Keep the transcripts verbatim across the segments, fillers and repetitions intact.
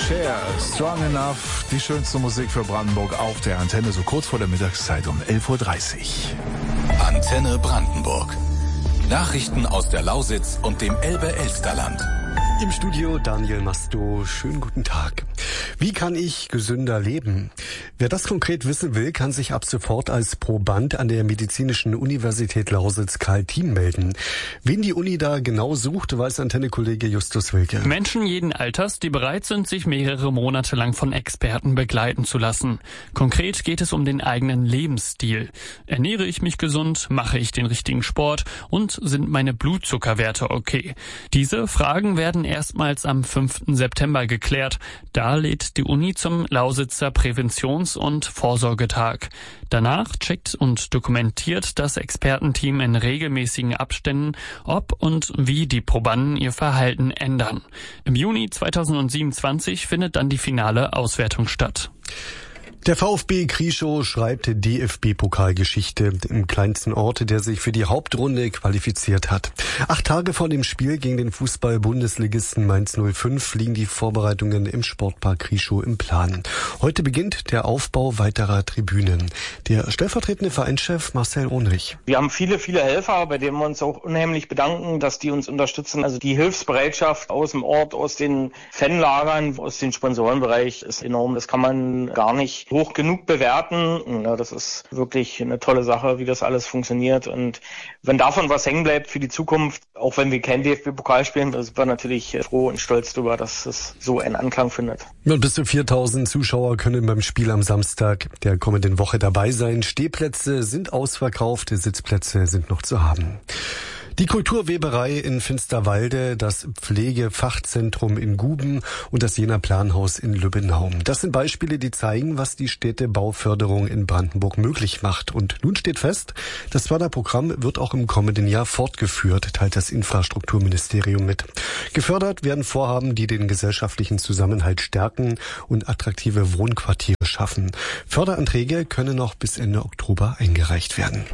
Cher, Strong Enough, die schönste Musik für Brandenburg auf der Antenne, so kurz vor der Mittagszeit um elf Uhr dreißig. Antenne Brandenburg. Nachrichten aus der Lausitz und dem Elbe-Elsterland. Im Studio Daniel Masto. Schönen guten Tag. Wie kann ich gesünder leben? Wer das konkret wissen will, kann sich ab sofort als Proband an der Medizinischen Universität Lausitz Karl Thiem melden. Wen die Uni da genau sucht, weiß Antenne-Kollege Justus Wilke. Menschen jeden Alters, die bereit sind, sich mehrere Monate lang von Experten begleiten zu lassen. Konkret geht es um den eigenen Lebensstil. Ernähre ich mich gesund? Mache ich den richtigen Sport? Und sind meine Blutzuckerwerte okay? Diese Fragen werden erstmals am fünften September geklärt. Da lädt die Uni zum Lausitzer Präventions- und Vorsorgetag. Danach checkt und dokumentiert das Expertenteam in regelmäßigen Abständen, ob und wie die Probanden ihr Verhalten ändern. Im Juni zweitausendsiebenundzwanzig findet dann die finale Auswertung statt. Der VfB Krieschow schreibt D F B-Pokalgeschichte im kleinsten Ort, der sich für die Hauptrunde qualifiziert hat. Acht Tage vor dem Spiel gegen den Fußball-Bundesligisten Mainz null fünf liegen die Vorbereitungen im Sportpark Krieschow im Plan. Heute beginnt der Aufbau weiterer Tribünen. Der stellvertretende Vereinschef Marcel Ohnrich. Wir haben viele, viele Helfer, bei denen wir uns auch unheimlich bedanken, dass die uns unterstützen. Also die Hilfsbereitschaft aus dem Ort, aus den Fanlagern, aus dem Sponsorenbereich ist enorm. Das kann man gar nicht hoch genug bewerten. Ja, das ist wirklich eine tolle Sache, wie das alles funktioniert. Und wenn davon was hängen bleibt für die Zukunft, auch wenn wir kein D F B-Pokal spielen, sind wir natürlich froh und stolz darüber, dass es so einen Anklang findet. Und bis zu viertausend Zuschauer können beim Spiel am Samstag der kommenden Woche dabei sein. Stehplätze sind ausverkauft, Sitzplätze sind noch zu haben. Die Kulturweberei in Finsterwalde, das Pflegefachzentrum in Guben und das Jener Planhaus in Lübbenau. Das sind Beispiele, die zeigen, was die Städtebauförderung in Brandenburg möglich macht. Und nun steht fest, das Förderprogramm wird auch im kommenden Jahr fortgeführt, teilt das Infrastrukturministerium mit. Gefördert werden Vorhaben, die den gesellschaftlichen Zusammenhalt stärken und attraktive Wohnquartiere schaffen. Förderanträge können noch bis Ende Oktober eingereicht werden.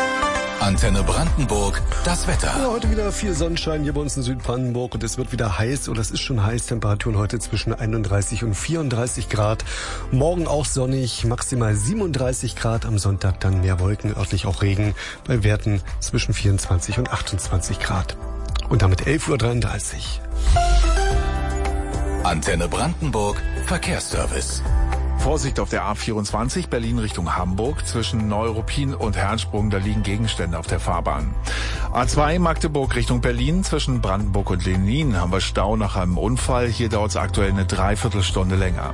Antenne Brandenburg, das Wetter. Ja, heute wieder viel Sonnenschein hier bei uns in Südbrandenburg und es wird wieder heiß oder es ist schon heiß. Temperaturen heute zwischen einunddreißig und vierunddreißig Grad. Morgen auch sonnig, maximal siebenunddreißig Grad. Am Sonntag dann mehr Wolken, örtlich auch Regen bei Werten zwischen vierundzwanzig und achtundzwanzig Grad. Und damit elf Uhr dreiunddreißig. Antenne Brandenburg, Verkehrsservice. Vorsicht auf der A vierundzwanzig, Berlin Richtung Hamburg. Zwischen Neuruppin und Herrnsprung, da liegen Gegenstände auf der Fahrbahn. A zwei, Magdeburg Richtung Berlin. Zwischen Brandenburg und Lenin haben wir Stau nach einem Unfall. Hier dauert es aktuell eine Dreiviertelstunde länger.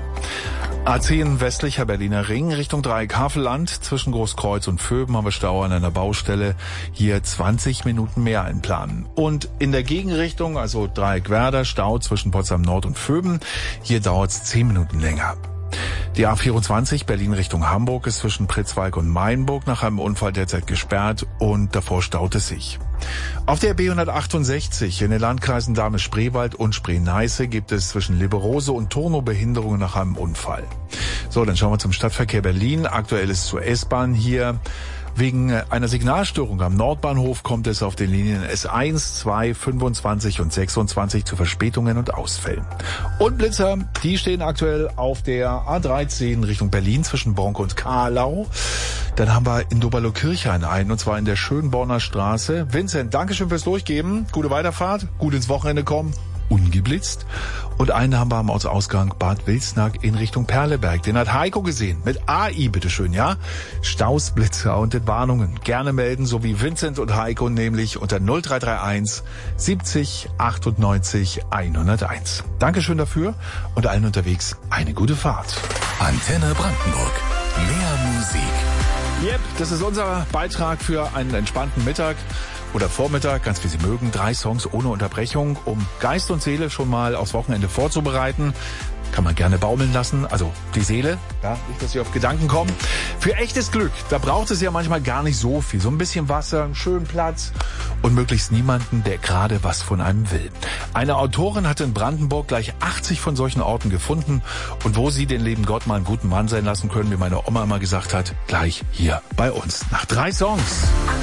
A zehn, westlicher Berliner Ring Richtung Dreieck Havelland. Zwischen Großkreuz und Vöben haben wir Stau an einer Baustelle. Hier zwanzig Minuten mehr einplanen. Und in der Gegenrichtung, also Dreieck Werder, Stau zwischen Potsdam Nord und Vöben. Hier dauert es zehn Minuten länger. Die A vierundzwanzig Berlin Richtung Hamburg ist zwischen Pritzwalk und Mainburg nach einem Unfall derzeit gesperrt und davor staut es sich. Auf der B hundertachtundsechzig in den Landkreisen Dahme-Spreewald und Spree-Neiße gibt es zwischen Liberose und Turnow Behinderungen nach einem Unfall. So, dann schauen wir zum Stadtverkehr Berlin. Aktuell ist zur S-Bahn hier. Wegen einer Signalstörung am Nordbahnhof kommt es auf den Linien S eins, zwei, fünfundzwanzig und sechsundzwanzig zu Verspätungen und Ausfällen. Und Blitzer, die stehen aktuell auf der A dreizehn Richtung Berlin zwischen Bonk und Kahlau. Dann haben wir in Doberlo-Kirchhain einen, und zwar in der Schönborner Straße. Vincent, Dankeschön fürs Durchgeben. Gute Weiterfahrt, gut ins Wochenende kommen. Ungeblitzt. Und einen haben wir am Ortsausgang Bad Wilsnack in Richtung Perleberg. Den hat Heiko gesehen. Mit A I, bitteschön, ja? Staus, Blitzer und Entwarnungen. Gerne melden, so wie Vincent und Heiko, nämlich unter null drei drei eins siebzig achtundneunzig hunderteins. Dankeschön dafür und allen unterwegs eine gute Fahrt. Antenne Brandenburg. Mehr Musik. Yep, das ist unser Beitrag für einen entspannten Mittag. Oder Vormittag, ganz wie Sie mögen, drei Songs ohne Unterbrechung, um Geist und Seele schon mal aufs Wochenende vorzubereiten. Kann man gerne baumeln lassen, also die Seele, ja, nicht, dass Sie auf Gedanken kommen. Für echtes Glück, da braucht es ja manchmal gar nicht so viel. So ein bisschen Wasser, einen schönen Platz und möglichst niemanden, der gerade was von einem will. Eine Autorin hat in Brandenburg gleich achtzig von solchen Orten gefunden. Und wo Sie den lieben Gott mal einen guten Mann sein lassen können, wie meine Oma immer gesagt hat, gleich hier bei uns. Nach drei Songs.